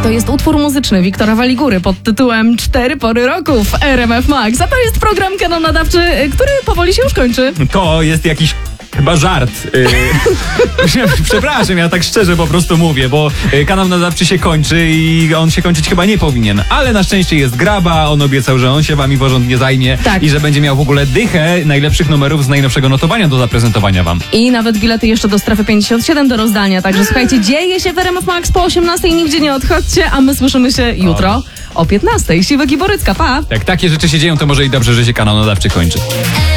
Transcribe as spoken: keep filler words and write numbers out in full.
To jest utwór muzyczny Wiktora Waligury pod tytułem Cztery pory roku w R M F Max. A to jest program Kanał Nadawczy, który powoli się już kończy. To jest jakiś chyba żart. Yy, Przepraszam, ja tak szczerze po prostu mówię, bo kanał nadawczy się kończy i on się kończyć chyba nie powinien. Ale na szczęście jest Graba, on obiecał, że on się wami porządnie zajmie tak. i że będzie miał w ogóle dychę najlepszych numerów z najnowszego notowania do zaprezentowania wam. I nawet bilety jeszcze do strefy pięćdziesiąt siedem do rozdania. Także słuchajcie, dzieje się w R M F Max po osiemnastej, nigdzie nie odchodźcie, a my słyszymy się jutro o piętnastej. Siwek i Borycka, pa! Jak takie rzeczy się dzieją, to może i dobrze, że się kanał nadawczy kończy.